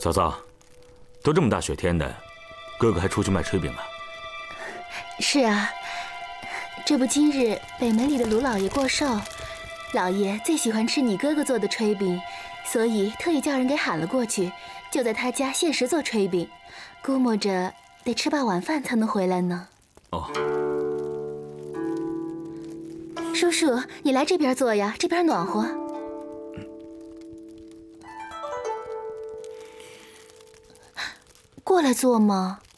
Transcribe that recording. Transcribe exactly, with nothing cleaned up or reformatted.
嫂嫂，都这么大雪天的，哥哥还出去卖炊饼啊？ 是啊，这不今日北门里的卢老爷过寿，老爷最喜欢吃你哥哥做的炊饼，所以特意叫人给喊了过去，就在他家限时做炊饼，估摸着得吃罢晚饭才能回来呢。 哦。 叔叔，你来这边坐呀，这边暖和。过来坐嘛。